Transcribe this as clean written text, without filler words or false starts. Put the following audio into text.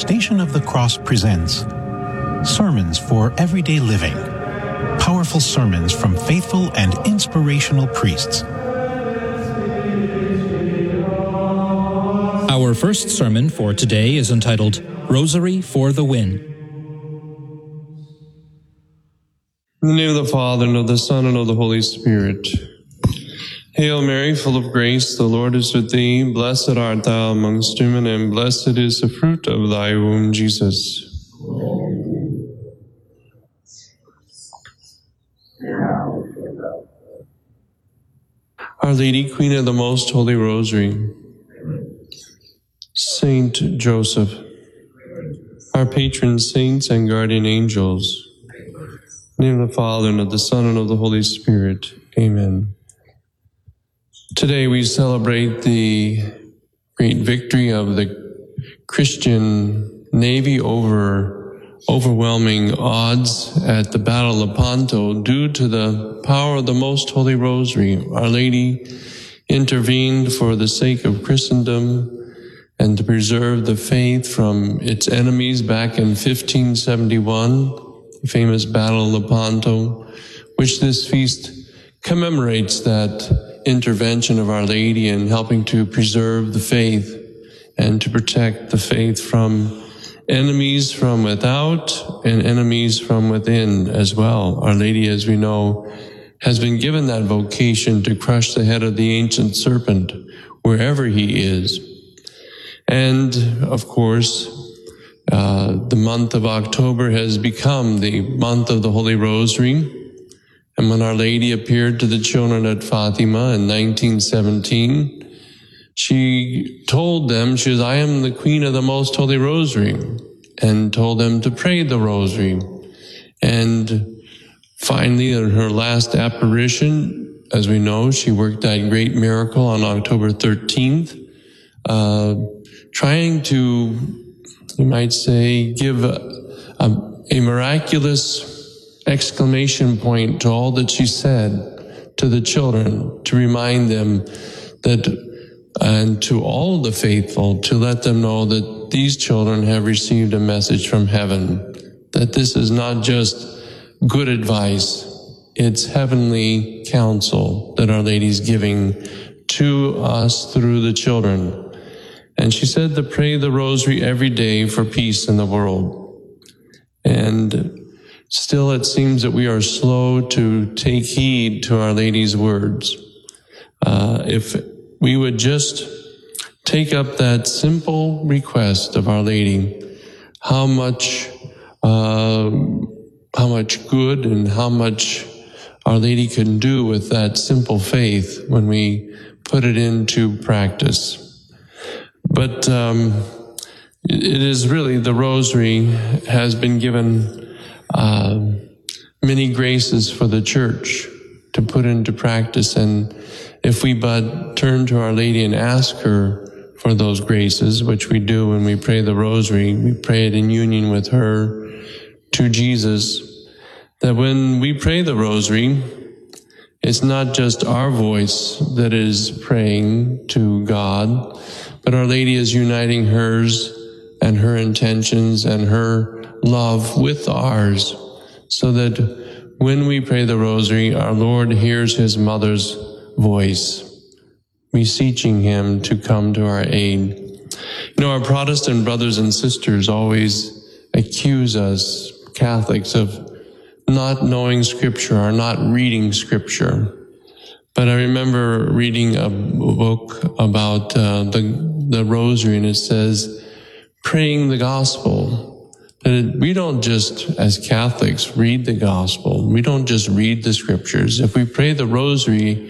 Station of the Cross presents Sermons for Everyday Living. Powerful sermons from faithful and inspirational priests. Our first sermon for today is entitled Rosary for the Win. In the name of the Father, and of the Son, and of the Holy Spirit. Hail Mary, full of grace, the Lord is with thee. Blessed art thou amongst women, and blessed is the fruit of thy womb, Jesus. Our Lady, Queen of the Most Holy Rosary, Saint Joseph, our patron saints and guardian angels, in the name of the Father, and of the Son, and of the Holy Spirit. Amen. Today we celebrate the great victory of the Christian navy over overwhelming odds at the Battle of Lepanto due to the power of the Most Holy Rosary. Our Lady intervened for the sake of Christendom and to preserve the faith from its enemies back in 1571, the famous Battle of Lepanto, which this feast commemorates that intervention of Our Lady in helping to preserve the faith and to protect the faith from enemies from without and enemies from within as well. Our Lady, as we know, has been given that vocation to crush the head of the ancient serpent wherever he is. And, of course, the month of October has become the month of the Holy Rosary. And when Our Lady appeared to the children at Fatima in 1917, she told them, she says, I am the Queen of the Most Holy Rosary, and told them to pray the Rosary. And finally, in her last apparition, as we know, she worked that great miracle on October 13th, trying to, you might say, give a miraculous exclamation point to all that she said to the children, to remind them that, and to all the faithful, to let them know that these children have received a message from heaven, that this is not just good advice, it's heavenly counsel that Our Lady's giving to us through the children. And she said to pray the Rosary every day for peace in the world. And still, it seems that we are slow to take heed to Our Lady's words. If we would just take up that simple request of Our Lady, how much good and how much Our Lady can do with that simple faith when we put it into practice. But it is really, the Rosary has been given many graces for the Church to put into practice, and if we but turn to Our Lady and ask her for those graces, which we do when we pray the Rosary, we pray it in union with her to Jesus, that when we pray the Rosary, it's not just our voice that is praying to God, but Our Lady is uniting hers and her intentions and her love with ours, so that when we pray the Rosary, our Lord hears his mother's voice, beseeching him to come to our aid. You know, our Protestant brothers and sisters always accuse us, Catholics, of not knowing Scripture or not reading Scripture. But I remember reading a book about the Rosary, and it says, praying the Gospel. That we don't just, as Catholics, read the Gospel. We don't just read the Scriptures. If we pray the Rosary,